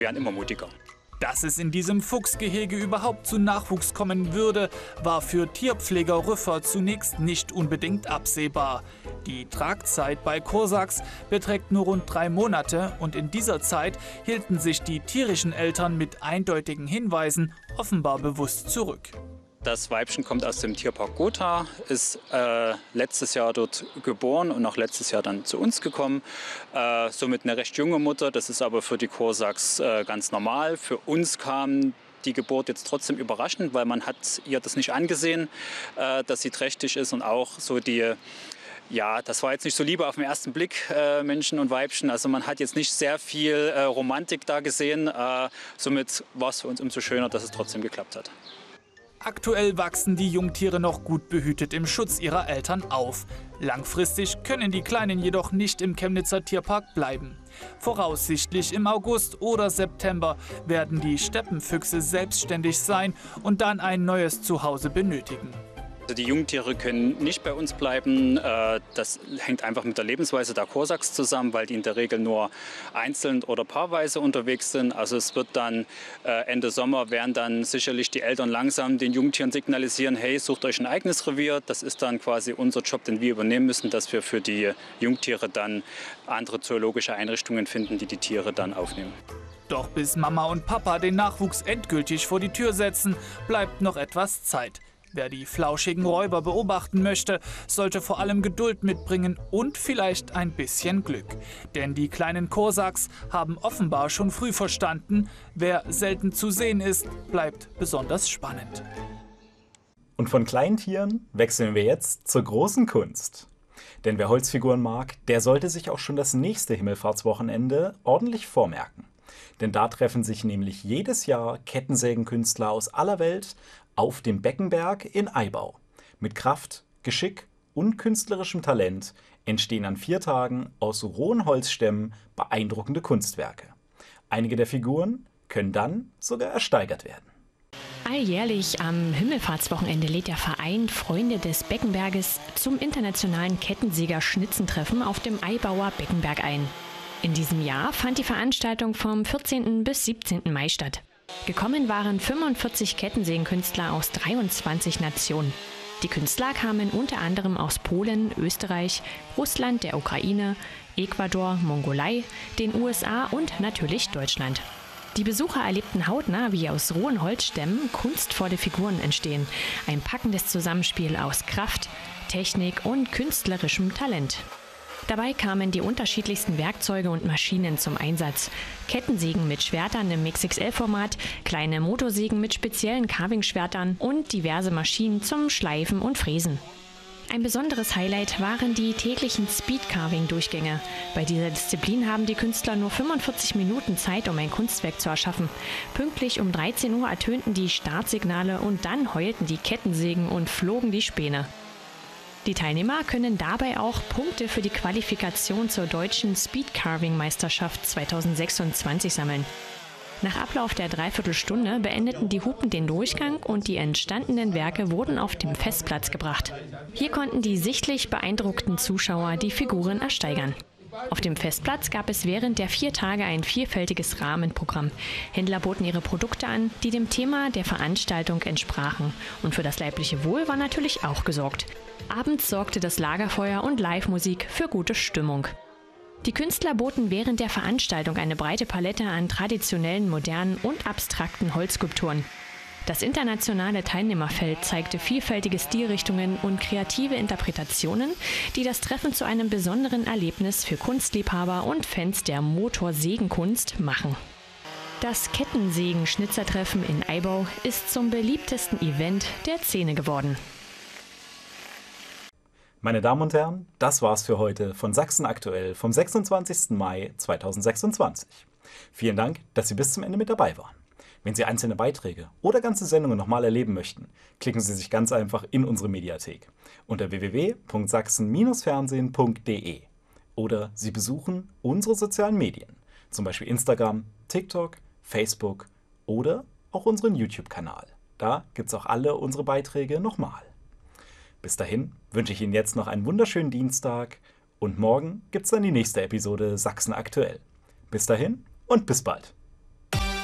Wir werden immer mutiger. Dass es in diesem Fuchsgehege überhaupt zu Nachwuchs kommen würde, war für Tierpfleger Rüffer zunächst nicht unbedingt absehbar. Die Tragzeit bei Corsachs beträgt nur rund 3 Monate und in dieser Zeit hielten sich die tierischen Eltern mit eindeutigen Hinweisen offenbar bewusst zurück. Das Weibchen kommt aus dem Tierpark Gotha, ist letztes Jahr dort geboren und auch letztes Jahr dann zu uns gekommen. Somit eine recht junge Mutter, das ist aber für die Corsachs ganz normal. Für uns kam die Geburt jetzt trotzdem überraschend, weil man hat ihr das nicht angesehen, dass sie trächtig ist und auch so die... Ja, das war jetzt nicht so Liebe auf den ersten Blick, Männchen und Weibchen. Also man hat jetzt nicht sehr viel Romantik da gesehen. Somit war es für uns umso schöner, dass es trotzdem geklappt hat. Aktuell wachsen die Jungtiere noch gut behütet im Schutz ihrer Eltern auf. Langfristig können die Kleinen jedoch nicht im Chemnitzer Tierpark bleiben. Voraussichtlich im August oder September werden die Steppenfüchse selbstständig sein und dann ein neues Zuhause benötigen. Also die Jungtiere können nicht bei uns bleiben. Das hängt einfach mit der Lebensweise der Corsachs zusammen, weil die in der Regel nur einzeln oder paarweise unterwegs sind. Also es wird dann Ende Sommer werden dann sicherlich die Eltern langsam den Jungtieren signalisieren, hey, sucht euch ein eigenes Revier. Das ist dann quasi unser Job, den wir übernehmen müssen, dass wir für die Jungtiere dann andere zoologische Einrichtungen finden, die die Tiere dann aufnehmen. Doch bis Mama und Papa den Nachwuchs endgültig vor die Tür setzen, bleibt noch etwas Zeit. Wer die flauschigen Räuber beobachten möchte, sollte vor allem Geduld mitbringen und vielleicht ein bisschen Glück. Denn die kleinen Corsachs haben offenbar schon früh verstanden, wer selten zu sehen ist, bleibt besonders spannend. Und von kleinen Tieren wechseln wir jetzt zur großen Kunst. Denn wer Holzfiguren mag, der sollte sich auch schon das nächste Himmelfahrtswochenende ordentlich vormerken. Denn da treffen sich nämlich jedes Jahr Kettensägenkünstler aus aller Welt auf dem Beckenberg in Aibau. Mit Kraft, Geschick und künstlerischem Talent entstehen an 4 Tagen aus rohen Holzstämmen beeindruckende Kunstwerke. Einige der Figuren können dann sogar ersteigert werden. Alljährlich am Himmelfahrtswochenende lädt der Verein Freunde des Beckenberges zum internationalen Kettensäger-Schnitzentreffen auf dem Aibauer Beckenberg ein. In diesem Jahr fand die Veranstaltung vom 14. bis 17. Mai statt. Gekommen waren 45 Kettensägenkünstler aus 23 Nationen. Die Künstler kamen unter anderem aus Polen, Österreich, Russland, der Ukraine, Ecuador, Mongolei, den USA und natürlich Deutschland. Die Besucher erlebten hautnah, wie aus rohen Holzstämmen kunstvolle Figuren entstehen. Ein packendes Zusammenspiel aus Kraft, Technik und künstlerischem Talent. Dabei kamen die unterschiedlichsten Werkzeuge und Maschinen zum Einsatz. Kettensägen mit Schwertern im XXL-Format, kleine Motorsägen mit speziellen Carving-Schwertern und diverse Maschinen zum Schleifen und Fräsen. Ein besonderes Highlight waren die täglichen Speed-Carving-Durchgänge. Bei dieser Disziplin haben die Künstler nur 45 Minuten Zeit, um ein Kunstwerk zu erschaffen. Pünktlich um 13 Uhr ertönten die Startsignale und dann heulten die Kettensägen und flogen die Späne. Die Teilnehmer können dabei auch Punkte für die Qualifikation zur deutschen Speedcarving-Meisterschaft 2026 sammeln. Nach Ablauf der Dreiviertelstunde beendeten die Hupen den Durchgang und die entstandenen Werke wurden auf dem Festplatz gebracht. Hier konnten die sichtlich beeindruckten Zuschauer die Figuren ersteigern. Auf dem Festplatz gab es während der 4 Tage ein vielfältiges Rahmenprogramm. Händler boten ihre Produkte an, die dem Thema der Veranstaltung entsprachen. Und für das leibliche Wohl war natürlich auch gesorgt. Abends sorgte das Lagerfeuer und Live-Musik für gute Stimmung. Die Künstler boten während der Veranstaltung eine breite Palette an traditionellen, modernen und abstrakten Holzskulpturen. Das internationale Teilnehmerfeld zeigte vielfältige Stilrichtungen und kreative Interpretationen, die das Treffen zu einem besonderen Erlebnis für Kunstliebhaber und Fans der Motorsägenkunst machen. Das Kettensägen-Schnitzertreffen in Aibau ist zum beliebtesten Event der Szene geworden. Meine Damen und Herren, das war's für heute von Sachsen aktuell vom 26. Mai 2026. Vielen Dank, dass Sie bis zum Ende mit dabei waren. Wenn Sie einzelne Beiträge oder ganze Sendungen nochmal erleben möchten, klicken Sie sich ganz einfach in unsere Mediathek unter www.sachsen-fernsehen.de oder Sie besuchen unsere sozialen Medien, zum Beispiel Instagram, TikTok, Facebook oder auch unseren YouTube-Kanal. Da gibt's auch alle unsere Beiträge nochmal. Bis dahin wünsche ich Ihnen jetzt noch einen wunderschönen Dienstag und morgen gibt's dann die nächste Episode Sachsen aktuell. Bis dahin und bis bald.